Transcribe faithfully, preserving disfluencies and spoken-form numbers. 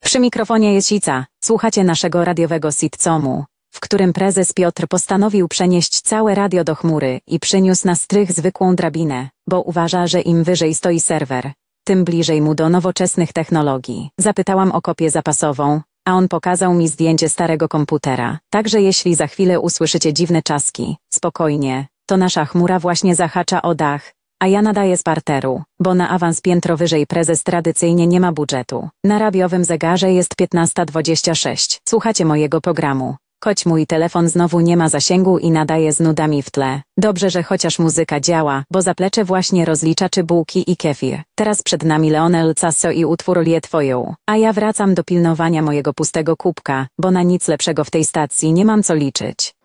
Przy mikrofonie jest Sica. Słuchacie naszego radiowego sitcomu, w którym prezes Piotr postanowił przenieść całe radio do chmury i przyniósł na strych zwykłą drabinę, bo uważa, że im wyżej stoi serwer, tym bliżej mu do nowoczesnych technologii. Zapytałam o kopię zapasową, a on pokazał mi zdjęcie starego komputera. Także jeśli za chwilę usłyszycie dziwne czaski, spokojnie, to nasza chmura właśnie zahacza o dach, a ja nadaję z parteru, bo na awans piętro wyżej prezes tradycyjnie nie ma budżetu. Na radiowym zegarze jest piętnasta dwadzieścia sześć. Słuchacie mojego programu, choć mój telefon znowu nie ma zasięgu i nadaje z nudami w tle. Dobrze, że chociaż muzyka działa, bo zaplecze właśnie rozlicza czy bułki i kefir. Teraz przed nami Leonel Sasso i utwór Lie Twoją. A ja wracam do pilnowania mojego pustego kubka, bo na nic lepszego w tej stacji nie mam co liczyć.